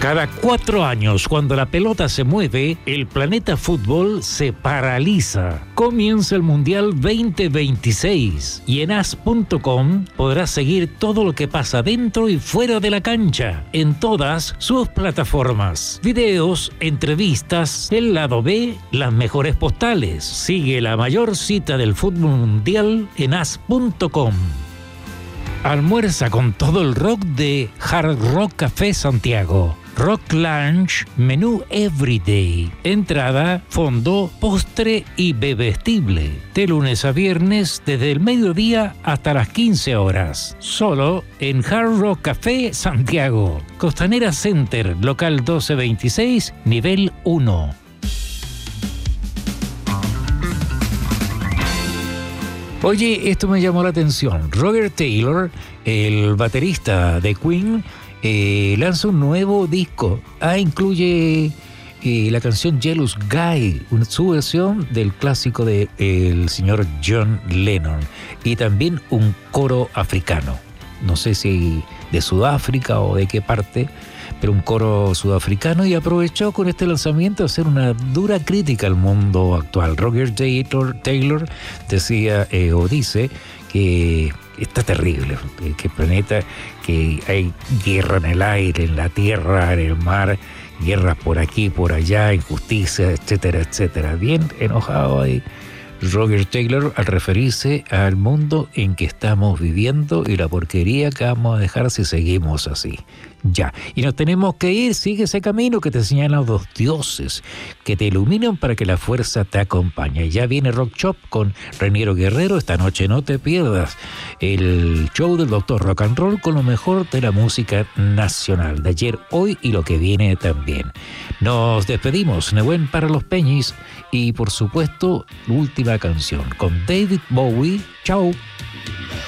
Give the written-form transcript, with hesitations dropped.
Cada 4 años, cuando la pelota se mueve, el planeta fútbol se paraliza. Comienza el Mundial 2026 y en as.com podrás seguir todo lo que pasa dentro y fuera de la cancha, en todas sus plataformas. Videos, entrevistas, el lado B, las mejores postales. Sigue la mayor cita del fútbol mundial en as.com. Almuerza con todo el rock de Hard Rock Café Santiago. Rock Lunch, menú Everyday. Entrada, fondo, postre y bebestible. De lunes a viernes, desde el mediodía hasta las 15 horas. Solo en Hard Rock Café Santiago. Costanera Center, local 1226, nivel 1. Oye, esto me llamó la atención. Roger Taylor, el baterista de Queen, lanza un nuevo disco. Incluye la canción Jealous Guy, su versión del clásico del señor John Lennon, y también un coro africano. No sé si de Sudáfrica o de qué parte, pero un coro sudafricano, y aprovechó con este lanzamiento a hacer una dura crítica al mundo actual. Roger Taylor decía o dice que está terrible, que el planeta, que hay guerra en el aire, en la tierra, en el mar, guerras por aquí, por allá, injusticia, etcétera, etcétera. Bien enojado ahí Roger Taylor al referirse al mundo en que estamos viviendo y la porquería que vamos a dejar si seguimos así. Ya, y nos tenemos que ir. Sigue ese camino que te señalan los dioses, que te iluminan para que la fuerza te acompañe. Ya viene Rock Shop con Reniero Guerrero. Esta noche no te pierdas el show del Doctor Rock and Roll con lo mejor de la música nacional, de ayer, hoy y lo que viene también. Nos despedimos, Nehuen para los Peñis, y por supuesto, última canción con David Bowie. Chao.